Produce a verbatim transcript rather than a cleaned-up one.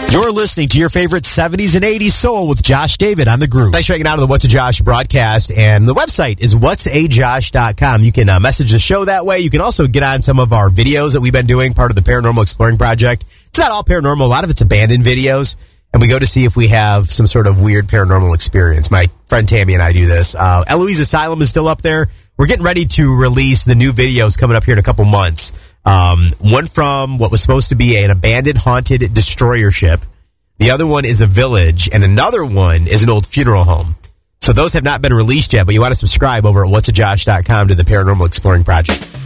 You're listening to your favorite seventies and eighties soul with Josh David on The Groove. Thanks for hanging out on the What's a Josh broadcast, and the website is whats a josh dot com. You can uh, message the show that way. You can also get on some of our videos that we've been doing, part of the Paranormal Exploring Project. It's not all paranormal. A lot of it's abandoned videos, and we go to see if we have some sort of weird paranormal experience. My friend Tammy and I do this. Uh, Eloise Asylum is still up there. We're getting ready to release the new videos coming up here in a couple months. Um, one from what was supposed to be an abandoned, haunted destroyer ship. The other one is a village, and another one is an old funeral home. So those have not been released yet, but you want to subscribe over at whats a josh dot com to the Paranormal Exploring Project.